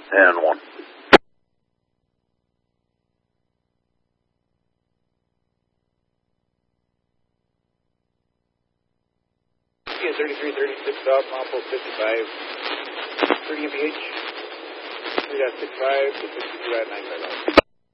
and 1. Yeah, 3336 South, Mount 55, 30 MPH, 3.65 to 62.95.